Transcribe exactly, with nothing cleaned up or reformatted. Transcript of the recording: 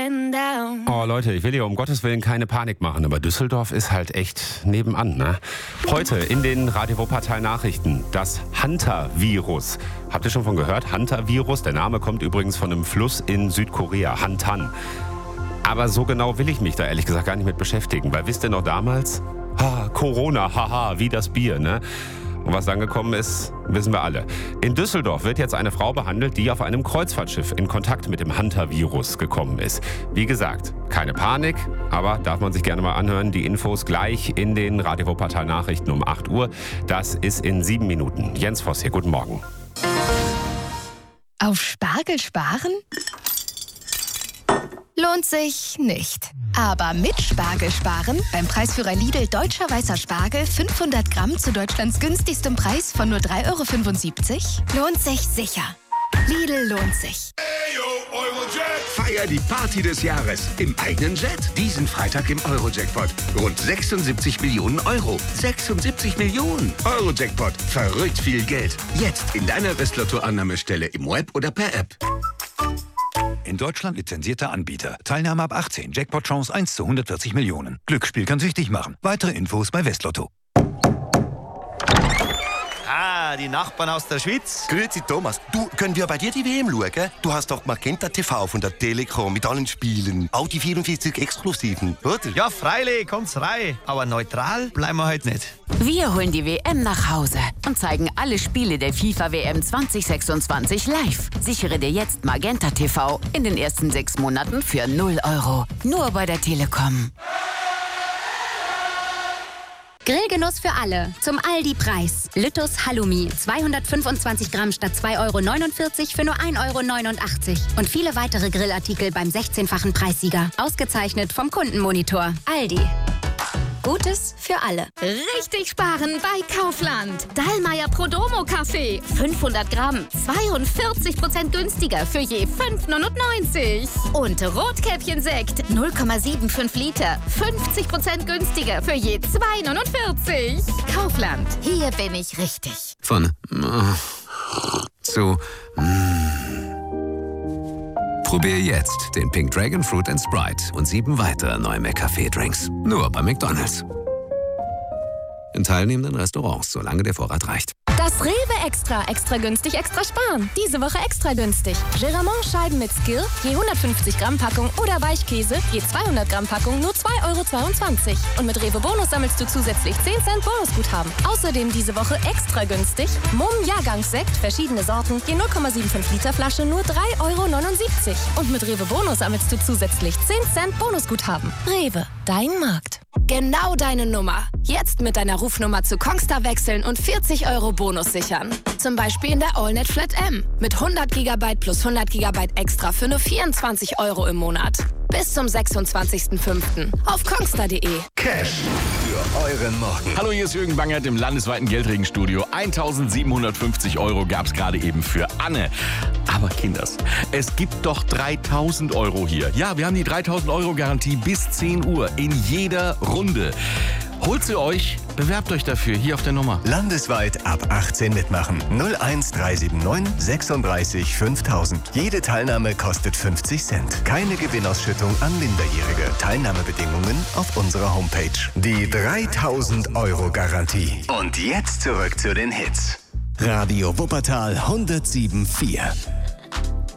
going down. Oh Leute, ich will hier um Gottes Willen keine Panik machen, aber Düsseldorf ist halt echt nebenan, ne? Heute in den Radio Wuppertal Nachrichten das Hantavirus. Habt ihr schon von gehört? Hantavirus, der Name kommt übrigens von einem Fluss in Südkorea, Hantan. Aber so genau will ich mich da ehrlich gesagt gar nicht mit beschäftigen, weil wisst ihr noch damals? Ha, Corona, haha, wie das Bier, ne? Und was dann gekommen ist, wissen wir alle. In Düsseldorf wird jetzt eine Frau behandelt, die auf einem Kreuzfahrtschiff in Kontakt mit dem Hantavirus gekommen ist. Wie gesagt, keine Panik, aber darf man sich gerne mal anhören. Die Infos gleich in den Radio Wuppertal Nachrichten um acht Uhr. Das ist in sieben Minuten. Jens Voss hier, guten Morgen. Auf Spargel sparen? Lohnt sich nicht. Aber mit Spargel sparen, beim Preisführer Lidl Deutscher Weißer Spargel fünfhundert Gramm zu Deutschlands günstigstem Preis von nur drei Euro fünfundsiebzig, lohnt sich sicher. Lidl lohnt sich. Feier die Party des Jahres im eigenen Jet. Diesen Freitag im Euro-Jackpot. Rund sechsundsiebzig Millionen Euro. sechsundsiebzig Millionen. Euro-Jackpot. Verrückt viel Geld. Jetzt in deiner Westlotto-Annahmestelle im Web oder per App. In Deutschland lizenzierter Anbieter. Teilnahme ab achtzehn. Jackpot-Chance eins zu hundertvierzig Millionen. Glücksspiel kann süchtig machen. Weitere Infos bei Westlotto. Ah, die Nachbarn aus der Schweiz. Grüezi Thomas, du, können wir bei dir die W M schauen? Du hast doch Magenta T V von der Telekom mit allen Spielen. Auch die vierundvierzig Exklusiven, oder? Ja, freilich, kommt's rein. Aber neutral bleiben wir heute nicht. Wir holen die W M nach Hause und zeigen alle Spiele der FIFA W M zwanzig sechsundzwanzig live. Sichere dir jetzt Magenta T V in den ersten sechs Monaten für null Euro. Nur bei der Telekom. Grillgenuss für alle. Zum Aldi-Preis. Lüttus Halloumi. zweihundertfünfundzwanzig Gramm statt zwei Euro neunundvierzig für nur ein Euro neunundachtzig. Und viele weitere Grillartikel beim sechzehnfachen Preissieger. Ausgezeichnet vom Kundenmonitor. Aldi. Gutes für alle. Richtig sparen bei Kaufland. Dallmayr Prodomo Kaffee. fünfhundert Gramm. zweiundvierzig Prozent günstiger für je fünf neunundneunzig. Und Rotkäppchen-Sekt. null Komma fünfundsiebzig Liter. fünfzig Prozent günstiger für je zwei neunundvierzig. Kaufland. Hier bin ich richtig. Von äh, zu mm. Probier jetzt den Pink Dragon Fruit and Sprite und sieben weitere neue McCafé-Drinks. Nur bei McDonald's. In teilnehmenden Restaurants, solange der Vorrat reicht. Das Rewe Extra. Extra günstig, extra sparen. Diese Woche extra günstig. Gérardmer-Scheiben mit Skill, je hundertfünfzig Gramm Packung oder Weichkäse, je zweihundert Gramm Packung, nur zwei Euro zweiundzwanzig. Und mit Rewe Bonus sammelst du zusätzlich zehn Cent Bonusguthaben. Außerdem diese Woche extra günstig. Mumm Jahrgangssekt, verschiedene Sorten, je null Komma fünfundsiebzig Liter Flasche, nur drei Euro neunundsiebzig. Und mit Rewe Bonus sammelst du zusätzlich zehn Cent Bonusguthaben. Rewe, dein Markt. Genau deine Nummer. Jetzt mit deiner Rufnummer zu Kongstar wechseln und vierzig Euro Bonus sichern. Zum Beispiel in der AllNet Flat M. Mit hundert Gigabyte plus hundert Gigabyte extra für nur vierundzwanzig Euro im Monat. Bis zum sechsundzwanzigsten fünften auf kongstar punkt de. Cash für euren Morgen. Hallo, hier ist Jürgen Bangert im landesweiten Geldregenstudio. eintausendsiebenhundertfünfzig Euro gab es gerade eben für Anne. Aber Kinders, es gibt doch dreitausend Euro hier. Ja, wir haben die dreitausend Euro Garantie bis zehn Uhr in jeder Runde. Holt sie euch, bewerbt euch dafür hier auf der Nummer. Landesweit ab achtzehn mitmachen. null eins drei sieben neun sechsunddreißig fünftausend. Jede Teilnahme kostet fünfzig Cent. Keine Gewinnausschüttung an Minderjährige. Teilnahmebedingungen auf unserer Homepage. Die dreitausend Euro Garantie. Und jetzt zurück zu den Hits. Radio Wuppertal hundertsieben Komma vier.